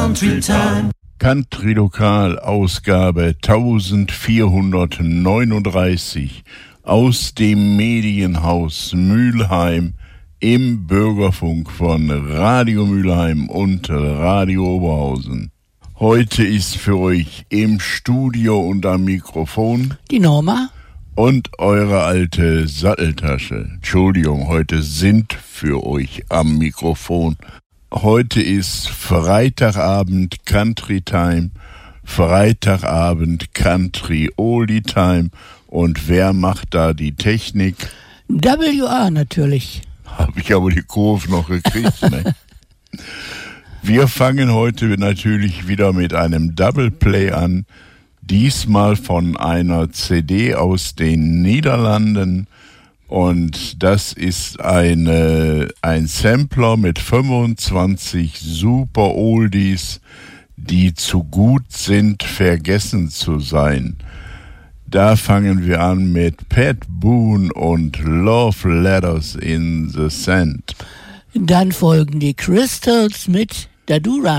Country Time. Country Lokal, Ausgabe 1439 aus dem Medienhaus Mülheim im Bürgerfunk von Radio Mülheim und Radio Oberhausen. Heute ist für euch im Studio und am Mikrofon die Norma und eure alte Satteltasche. Entschuldigung, heute sind für euch am Mikrofon. Heute ist Freitagabend Country Time, Freitagabend Country Oldie Time. Und wer macht da die Technik? WA natürlich. Habe ich aber die Kurve noch gekriegt, ne? Wir fangen heute natürlich wieder mit einem Double Play an. Diesmal von einer CD aus den Niederlanden. Und das ist ein Sampler mit 25 Super Oldies, die zu gut sind, vergessen zu sein. Da fangen wir an mit Pat Boone und Love Letters in the Sand. Dann folgen die Crystals mit Dadura.